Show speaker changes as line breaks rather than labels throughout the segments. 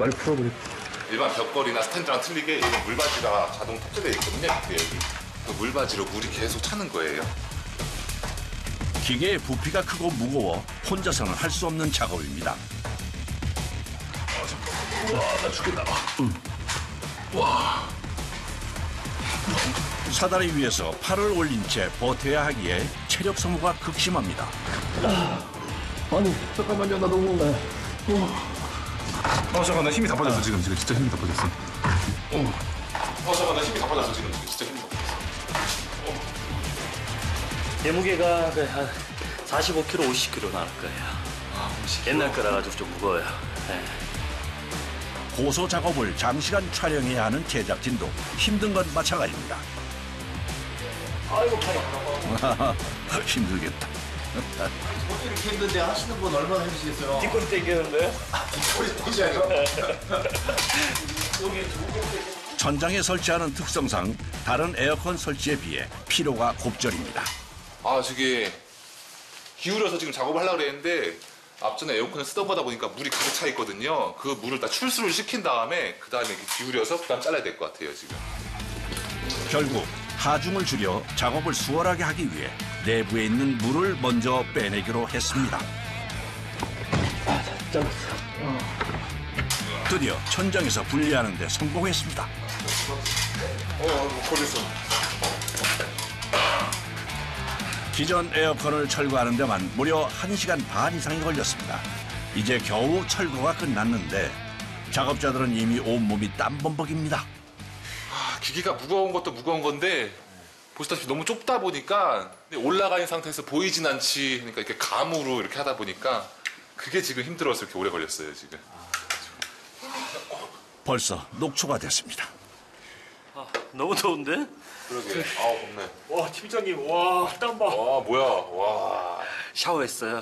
빨리 풀어버려.
일반 벽걸이나 스탠드랑 틀리게 이건 물바지가 자동 탑재되어 있거든요. 여기. 그 물바지로 물이 계속 차는 거예요.
기계의 부피가 크고 무거워 혼자서는 할 수 없는 작업입니다.
와, 나 죽겠다. 와.
사다리 위에서 팔을 올린 채 버텨야 하기에 체력 소모가 극심합니다.
아니, 잠깐만요. 나 너무 나요.
잠깐 나 힘이 다 빠졌어 지금 진짜 힘이 다 빠졌어. 잠깐 나 힘이 다 빠졌어 지금 진짜 힘이 다 빠졌어.
내 무게가 한 45kg, 50kg 나올 거예요. 50kg? 옛날 거라 가지고 좀 무거워요. 네.
고소 작업을 장시간 촬영해야 하는 제작진도 힘든 건 마찬가지입니다.
아이고 팔이 아파.
힘들겠다.
저도 이렇게 했는데 하시는 분 얼마나 힘드시겠어요?
뒷골이 땡기는데?
뒷골이 땡기셔요.
천장에 설치하는 특성상 다른 에어컨 설치에 비해 피로가 곱절입니다.
저게 기울여서 지금 작업을 하려고 그랬는데 앞전에 에어컨을 쓰다 보다 보니까 물이 가득 차 있거든요. 그 물을 다 출수를 시킨 다음에 그 다음에 이렇게 기울여서 그다음 잘라야 될 것 같아요 지금.
결국 하중을 줄여 작업을 수월하게 하기 위해 내부에 있는 물을 먼저 빼내기로 했습니다. 드디어 천장에서 분리하는 데 성공했습니다.
걸렸어.
기존 에어컨을 철거하는 데만 무려 1시간 반 이상이 걸렸습니다. 이제 겨우 철거가 끝났는데 작업자들은 이미 온몸이 땀범벅입니다.
기계가 무거운 것도 무거운 건데 보시다시피 너무 좁다 보니까 올라가 있는 상태에서 보이진 않지. 그러니까 이렇게 감으로 이렇게 하다 보니까 그게 지금 힘들어서 이렇게 오래 걸렸어요 지금.
벌써 녹초가 됐습니다.
너무 더운데?
그러게. 덥네.
와 팀장님, 와 땀 봐.
와 뭐야. 와.
샤워했어요.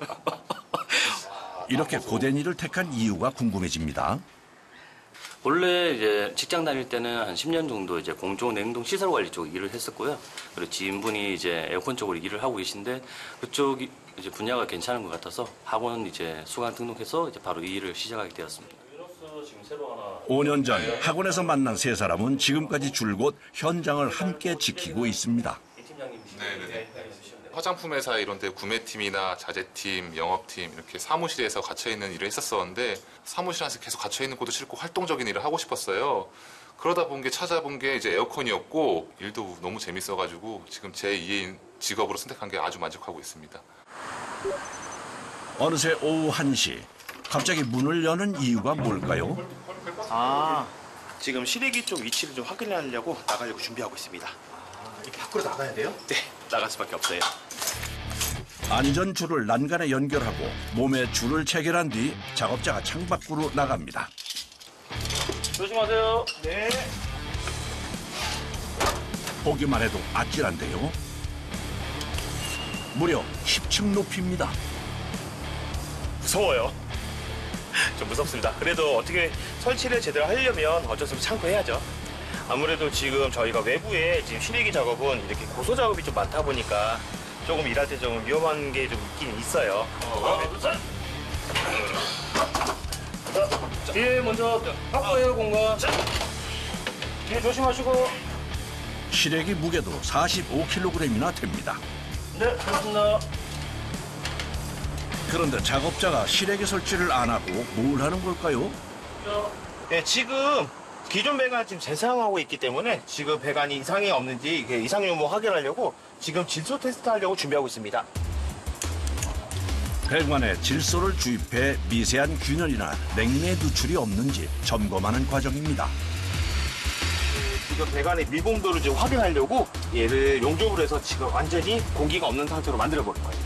이렇게 고된 일을 택한 이유가 궁금해집니다.
원래 이제 직장 다닐 때는 한 10년 정도 이제 공조 냉동 시설 관리 쪽 일을 했었고요. 그리고 지인분이 이제 에어컨 쪽으로 일을 하고 계신데 그쪽 이제 분야가 괜찮은 것 같아서 학원 이제 수강 등록해서 이제 바로 이 일을 시작하게 되었습니다. 지금 새로 하나.
5년 전 학원에서 만난 세 사람은 지금까지 줄곧 현장을 함께 지키고 있습니다.
네네. 화장품 회사 이런 데 구매팀이나 자재팀, 영업팀 이렇게 사무실에서 갇혀있는 일을 했었었는데 사무실 안에서 계속 갇혀있는 것도 싫고 활동적인 일을 하고 싶었어요. 그러다 본 게 찾아본 게 이제 에어컨이었고 일도 너무 재밌어가지고 지금 제 2의 직업으로 선택한 게 아주 만족하고 있습니다.
어느새 오후 1시. 갑자기 문을 여는 이유가 뭘까요?
지금 실외기 쪽 위치를 좀 확인하려고 나가려고 준비하고 있습니다.
이렇게 밖으로 나가야 돼요?
네, 나갈 수밖에 없어요.
안전줄을 난간에 연결하고 몸에 줄을 체결한 뒤 작업자가 창밖으로 나갑니다.
조심하세요. 네.
보기만 해도 아찔한데요. 무려 10층 높이입니다.
무서워요. 좀 무섭습니다. 그래도 어떻게 설치를 제대로 하려면 어쩔 수 없이 참고 해야죠. 아무래도 지금 저희가 외부에 지금 실외기 작업은 이렇게 고소 작업이 좀 많다 보니까 조금 일할 때 좀 위험한 게 좀 있긴 있어요.
뒤에 먼저 확보해요 공간. 뒤에 조심하시고.
실외기 무게도 45kg이나 됩니다.
네, 좋습니다.
그런데 작업자가 실외기 설치를 안 하고 뭘 하는 걸까요?
네, 지금 기존 배관 지금 재사용하고 있기 때문에 지금 배관이 이상이 없는지 이상 유무 확인하려고 지금 질소 테스트 하려고 준비하고 있습니다.
배관에 질소를 주입해 미세한 균열이나 냉매 누출이 없는지 점검하는 과정입니다.
지금 배관의 밀봉도를 지금 확인하려고 얘를 용접을 해서 지금 완전히 공기가 없는 상태로 만들어 버릴 거예요.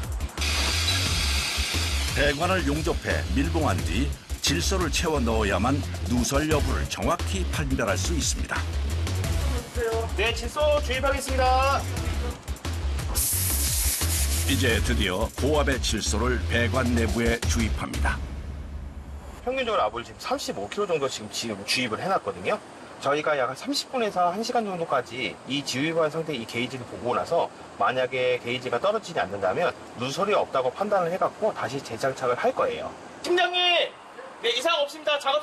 배관을 용접해 밀봉한 뒤 질소를 채워 넣어야만 누설 여부를 정확히 판별할 수 있습니다.
네, 질소 주입하겠습니다.
이제 드디어 고압의 질소를 배관 내부에 주입합니다.
평균적으로 압을 지금 35kg 정도 지금 주입을 해놨거든요. 저희가 약 30분에서 1시간 정도까지 이 주입한 상태의 이 게이지를 보고 나서 만약에 게이지가 떨어지지 않는다면 누설이 없다고 판단을 해갖고 다시 재장착을 할 거예요. 팀장님! 네, 이상 없습니다. 작업